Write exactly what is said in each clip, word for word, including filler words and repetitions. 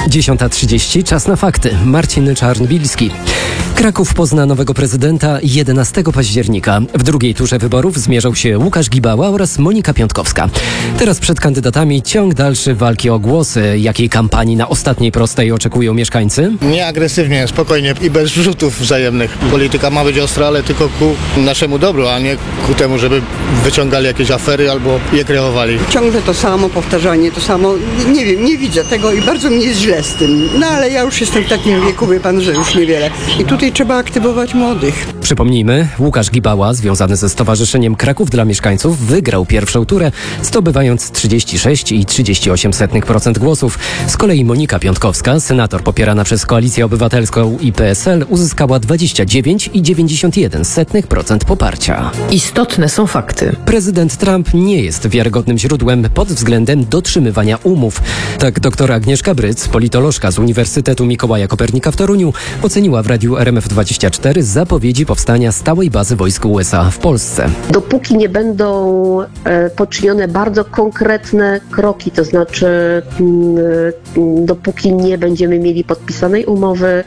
dziesiąta trzydzieści, czas na fakty. Marcin Czarnbilski. Kraków pozna nowego prezydenta jedenastego października. W drugiej turze wyborów zmierzą się Łukasz Gibała oraz Monika Piątkowska. Teraz przed kandydatami ciąg dalszy walki o głosy. Jakiej kampanii na ostatniej prostej oczekują mieszkańcy? Nie agresywnie, spokojnie i bez wrzutów wzajemnych. Polityka ma być ostra, ale tylko ku naszemu dobru, a nie ku temu, żeby wyciągali jakieś afery albo je kreowali. Ciągle to samo, powtarzanie to samo. Nie wiem, nie widzę tego i bardzo mi jest źle z tym. No ale ja już jestem w takim wieku, wie pan, że już niewiele. I tutaj trzeba aktywować młodych. Przypomnijmy, Łukasz Gibała, związany ze Stowarzyszeniem Kraków dla Mieszkańców, wygrał pierwszą turę, zdobywając trzydzieści sześć i trzydzieści osiem procent głosów. Z kolei Monika Piątkowska, senator popierana przez Koalicję Obywatelską i P S L, uzyskała dwadzieścia dziewięć i dziewięćdziesiąt jeden procent poparcia. Istotne są fakty. Prezydent Trump nie jest wiarygodnym źródłem pod względem dotrzymywania umów. Tak dr Agnieszka Bryc, politolożka z Uniwersytetu Mikołaja Kopernika w Toruniu, oceniła w Radiu R M F dwadzieścia cztery zapowiedzi powstania stałej bazy wojsk U S A w Polsce. Dopóki nie będą e, poczynione bardzo konkretne kroki, to znaczy m, m, dopóki nie będziemy mieli podpisanej umowy, e,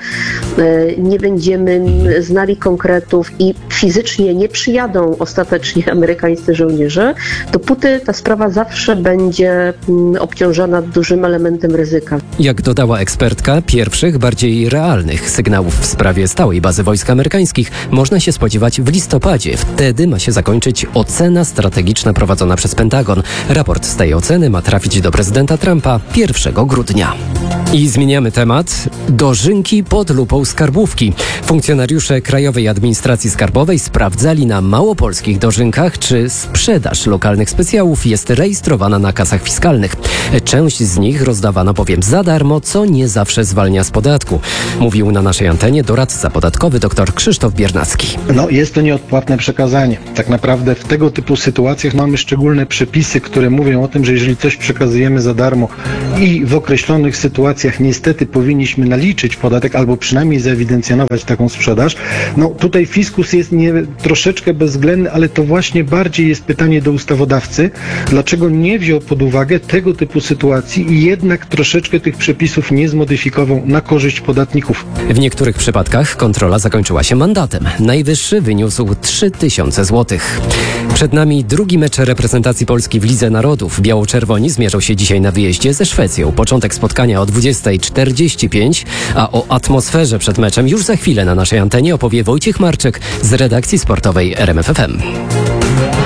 nie będziemy znali konkretów i fizycznie nie przyjadą ostatecznie amerykańscy żołnierze, dopóty ta sprawa zawsze będzie m, obciążona dużym elementem ryzyka. Jak dodała ekspertka, pierwszych, bardziej realnych sygnałów w sprawie stałej bazy wojsk amerykańskich można się spodziewać w listopadzie. Wtedy ma się zakończyć ocena strategiczna prowadzona przez Pentagon. Raport z tej oceny ma trafić do prezydenta Trumpa pierwszego grudnia. I zmieniamy temat. Dożynki pod lupą skarbówki. Funkcjonariusze Krajowej Administracji Skarbowej sprawdzali na małopolskich dożynkach, czy sprzedaż lokalnych specjałów jest rejestrowana na kasach fiskalnych. Część z nich rozdawano bowiem za darmo, co nie zawsze zwalnia z podatku. Mówił na naszej antenie doradca podatkowy dr Krzysztof Biernacki. No, jest to nieodpłatne przekazanie. Tak naprawdę w tego typu sytuacjach mamy szczególne przepisy, które mówią o tym, że jeżeli coś przekazujemy za darmo i w określonych sytuacjach niestety powinniśmy naliczyć podatek albo przynajmniej zaewidencjonować taką sprzedaż, no tutaj fiskus jest nie, troszeczkę bezwzględny, ale to właśnie bardziej jest pytanie do ustawodawcy, dlaczego nie wziął pod uwagę tego typu sytuacji i jednak troszeczkę tych przepisów nie zmodyfikował na korzyść podatników. W niektórych przypadkach kontrola zakończyła się mandatem. Najwyższy wyniósł trzy tysiące złotych. Przed nami drugi mecz reprezentacji Polski w Lidze Narodów. Biało-czerwoni zmierzą się dzisiaj na wyjeździe ze Szwecją. Początek spotkania o dwudziesta czterdzieści pięć, a o atmosferze przed meczem już za chwilę na naszej antenie opowie Wojciech Marczyk z redakcji sportowej R M F F M.